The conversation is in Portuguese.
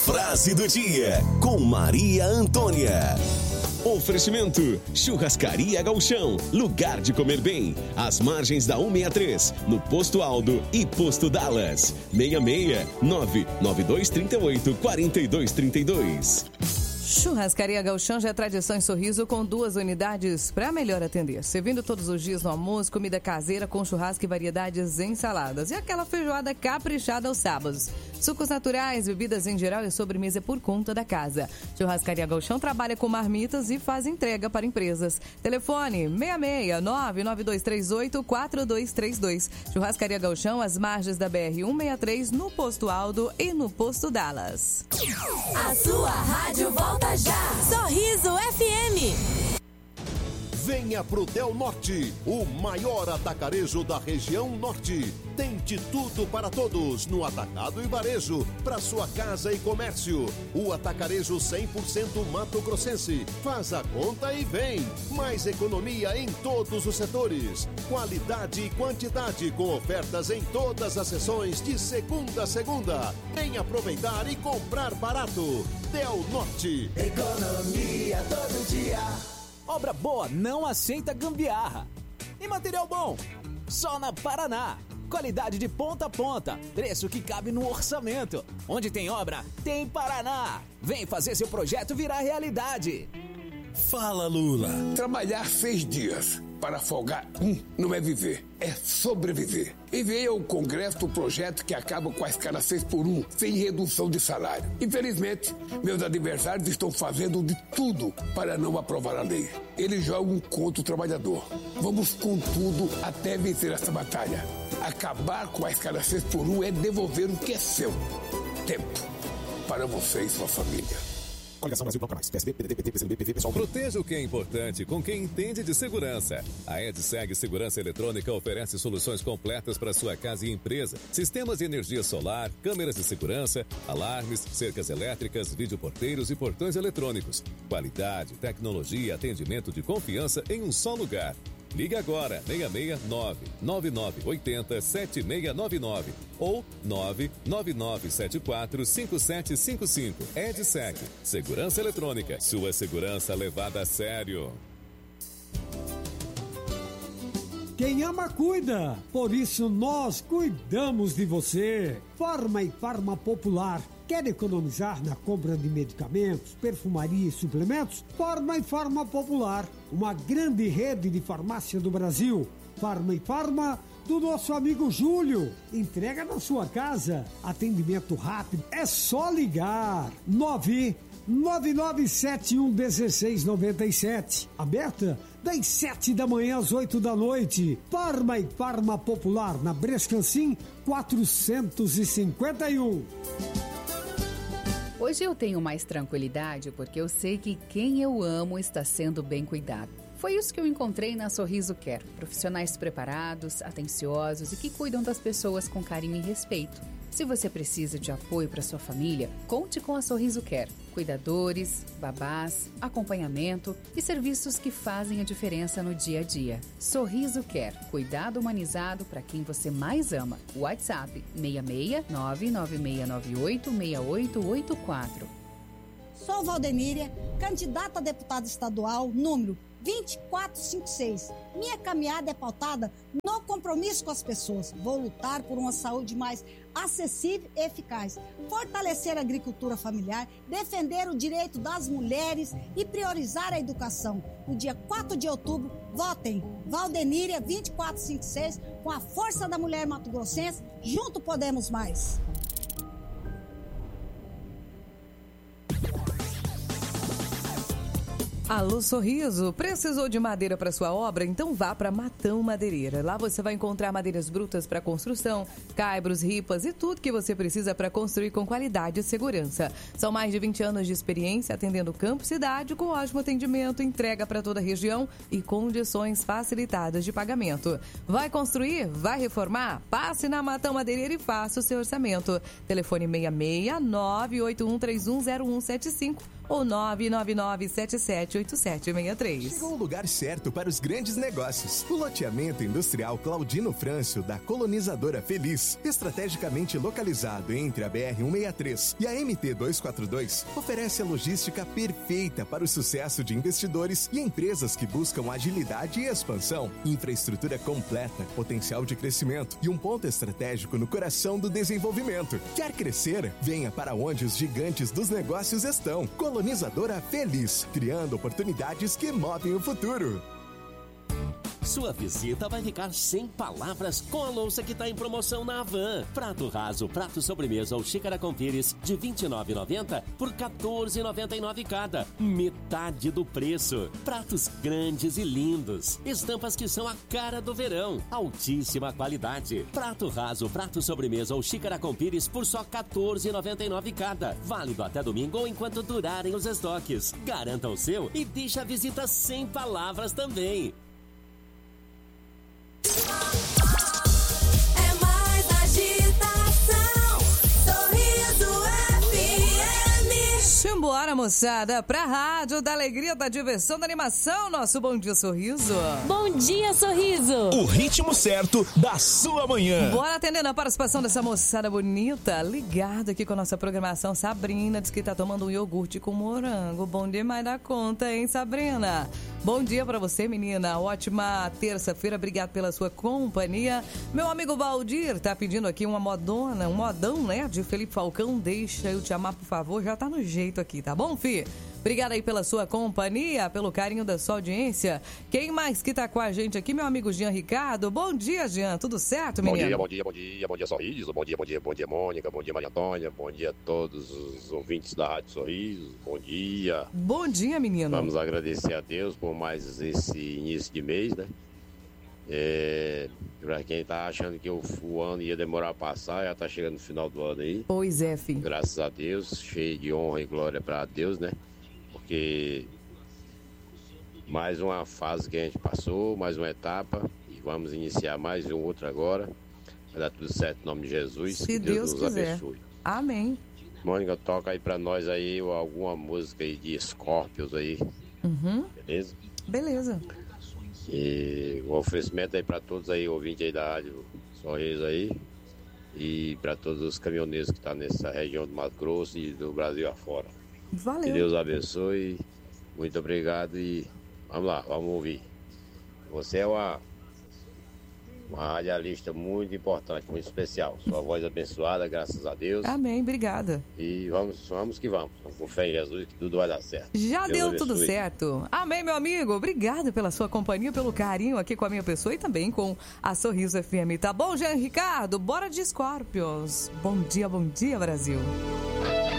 Frase do dia com Maria Antônia. Oferecimento: Churrascaria Gauchão, lugar de comer bem, às margens da 163, no Posto Aldo e Posto Dallas. 669-9238-4232. Churrascaria Gauchão já é tradição em Sorriso, com 2 unidades para melhor atender. Servindo todos os dias no almoço, comida caseira com churrasco e variedades em saladas. E aquela feijoada caprichada aos sábados. Sucos naturais, bebidas em geral e sobremesa por conta da casa. Churrascaria Gauchão trabalha com marmitas e faz entrega para empresas. Telefone 669-9238-4232. Churrascaria Gauchão, às margens da BR-163, no Posto Aldo e no Posto Dallas. A sua rádio volta já. Sorriso FM. Venha pro Del Norte, o maior atacarejo da região norte. Tem de tudo para todos no atacado e varejo, para sua casa e comércio. O atacarejo 100% mato-grossense. Faz a conta e vem. Mais economia em todos os setores. Qualidade e quantidade com ofertas em todas as sessões de segunda a segunda. Vem aproveitar e comprar barato. Del Norte. Economia todo dia. Obra boa não aceita gambiarra. E material bom? Só na Paraná. Qualidade de ponta a ponta. Preço que cabe no orçamento. Onde tem obra, tem Paraná. Vem fazer seu projeto virar realidade. Fala, Lula. Trabalhar 6 dias para folgar não é viver, é sobreviver. E veio ao Congresso o projeto que acaba com a escala 6x1, sem redução de salário. Infelizmente, meus adversários estão fazendo de tudo para não aprovar a lei. Eles jogam contra o trabalhador. Vamos com tudo até vencer essa batalha. Acabar com a escala 6x1 é devolver o que é seu. Tempo para você e sua família. Coligação Brasil Bloco Mais. PSD, PDT, PT, PCdoB, PV, Pessoal. Proteja o que é importante com quem entende de segurança. A EdSeg Segurança Eletrônica oferece soluções completas para sua casa e empresa. Sistemas de energia solar, câmeras de segurança, alarmes, cercas elétricas, videoporteiros e portões eletrônicos. Qualidade, tecnologia e atendimento de confiança em um só lugar. Ligue agora, 669-9980-7699 ou 99974-5755. EdSeg, Segurança Eletrônica, sua segurança levada a sério. Quem ama, cuida. Por isso, nós cuidamos de você. Farma e Farma Popular. Quer economizar na compra de medicamentos, perfumaria e suplementos? Farma e Farma Popular. Uma grande rede de farmácia do Brasil. Farma e Farma do nosso amigo Júlio. Entrega na sua casa. Atendimento rápido. É só ligar. 999711697. Aberta das 7 da manhã às 8 da noite. Farma e Farma Popular, na Brescancim 451. Hoje eu tenho mais tranquilidade porque eu sei que quem eu amo está sendo bem cuidado. Foi isso que eu encontrei na Sorriso Care. Profissionais preparados, atenciosos e que cuidam das pessoas com carinho e respeito. Se você precisa de apoio para sua família, conte com a Sorriso Care. Cuidadores, babás, acompanhamento e serviços que fazem a diferença no dia a dia. Sorriso Care, cuidado humanizado para quem você mais ama. WhatsApp 66996986884. Sou Valdeníria, candidata a deputada estadual, número 2456. Minha caminhada é pautada no compromisso com as pessoas. Vou lutar por uma saúde mais acessível e eficaz, fortalecer a agricultura familiar, defender o direito das mulheres e priorizar a educação. No dia 4 de outubro, votem Valdeníria 2456, com a força da mulher mato-grossense. Junto podemos mais. Alô Sorriso, precisou de madeira para sua obra? Então vá para Matão Madeireira. Lá você vai encontrar madeiras brutas para construção, caibros, ripas e tudo que você precisa para construir com qualidade e segurança. São mais de 20 anos de experiência atendendo campo e cidade, com ótimo atendimento, entrega para toda a região e condições facilitadas de pagamento. Vai construir? Vai reformar? Passe na Matão Madeireira e faça o seu orçamento. Telefone 669-81310175 ou 999778763. Chegou o lugar certo para os grandes negócios. O loteamento industrial Claudino Frâncio da Colonizadora Feliz, estrategicamente localizado entre a BR-163 e a MT-242, oferece a logística perfeita para o sucesso de investidores e empresas que buscam agilidade e expansão, infraestrutura completa, potencial de crescimento e um ponto estratégico no coração do desenvolvimento. Quer crescer? Venha para onde os gigantes dos negócios estão. Colonizadora Feliz, criando oportunidades que movem o futuro. Sua visita vai ficar sem palavras com a louça que está em promoção na Havan. Prato raso, prato sobremesa ou xícara com pires de R$ 29,90 por R$ 14,99 cada. Metade do preço. Pratos grandes e lindos. Estampas que são a cara do verão. Altíssima qualidade. Prato raso, prato sobremesa ou xícara com pires por só R$ 14,99 cada. Válido até domingo ou enquanto durarem os estoques. Garanta o seu e deixa a visita sem palavras também. É mais agitação, Sorriso FM. Simbora, moçada, pra rádio da alegria, da diversão, da animação, nosso Bom Dia Sorriso. Bom dia, Sorriso. O ritmo certo da sua manhã. Bora atendendo a participação dessa moçada bonita, ligado aqui com a nossa programação. Sabrina diz que tá tomando um iogurte com morango. Bom demais da conta, hein, Sabrina? Bom dia pra você, menina. Ótima terça-feira. Obrigado pela sua companhia. Meu amigo Valdir tá pedindo aqui uma modona, um modão, né? De Felipe Falcão. Deixa eu te amar, por favor. Já tá no jeito aqui, tá bom, fi? Obrigada aí pela sua companhia, pelo carinho da sua audiência. Quem mais que tá com a gente aqui? Meu amigo Jean Ricardo. Bom dia, Jean. Tudo certo, menino? Bom dia, Sorriso. Bom dia, Mônica. Bom dia, Maria Antônia. Bom dia a todos os ouvintes da Rádio Sorriso. Bom dia. Bom dia, menino. Vamos agradecer a Deus por mais esse início de mês, né? Pra quem tá achando que o ano ia demorar a passar, já tá chegando no final do ano aí. Pois é, filho. Graças a Deus, cheio de honra e glória pra Deus, né? Porque mais uma fase que a gente passou, mais uma etapa, e vamos iniciar mais um outro agora. Vai dar tudo certo em nome de Jesus. Se que Deus nos quiser. abençoe. Amém. Mônica, toca aí pra nós aí alguma música aí de Scorpions aí. Uhum. Beleza? Beleza. E o oferecimento aí pra todos aí, ouvintes aí da Rádio Sorriso aí. E pra todos os caminhoneiros que estão nessa região do Mato Grosso e do Brasil afora. Valeu. Que Deus abençoe. Muito obrigado e vamos lá, vamos ouvir. Você é uma radialista muito importante, muito especial. Sua voz abençoada, graças a Deus. Amém, obrigada. E vamos que vamos. Com fé em Jesus que tudo vai dar certo. Já Deus deu tudo abençoe. certo. Amém, meu amigo. Obrigada pela sua companhia, pelo carinho aqui com a minha pessoa e também com a Sorriso FM. Tá bom, Jean Ricardo? Bora de Scorpions. Bom dia, Brasil.